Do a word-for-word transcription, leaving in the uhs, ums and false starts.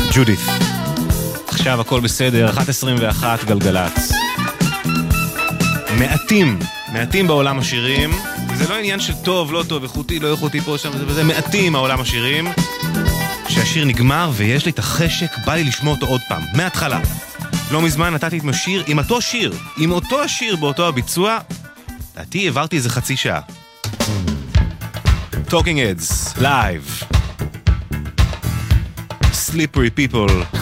ג'ודית. עכשיו הכל בסדר, אחת עשרים ואחת גלגלץ. מעטים, מעטים בעולם השירים. זה לא עניין של טוב, לא טוב, איכותי, לא איכותי פה, שם, וזה מעטים העולם השירים. שהשיר נגמר ויש לי את החשק, בא לי לשמוע אותו עוד פעם, מההתחלה. לא מזמן נתתי את משיר עם אותו שיר, עם אותו השיר באותו הביצוע. דעתי העברתי איזה חצי שעה. Talking Heads, live. Slippery People.